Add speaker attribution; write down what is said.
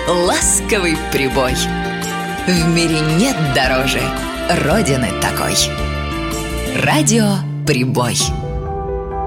Speaker 1: ласковый прибой. В мире нет дороже Родины такой. Радио Прибой.